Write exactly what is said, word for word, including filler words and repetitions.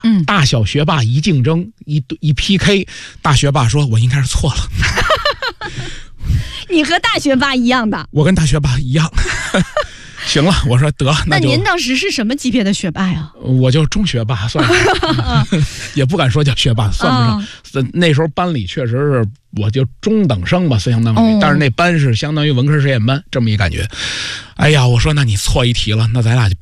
嗯， 大小学霸一竞争，一一 P K， 大学霸说：“我应该是错了。” 你和大学霸一样的， 我跟大学霸一样。行了，我说得，那就那您当时是什么级别的学霸呀？ 我就中学霸，算了，也不敢说叫学霸，算不上。哦、那时候班里确实是我就中等生吧，相当于，哦、但是那班是相当于文科实验班这么一感觉。哎呀，我说那你错一题了，那咱俩就。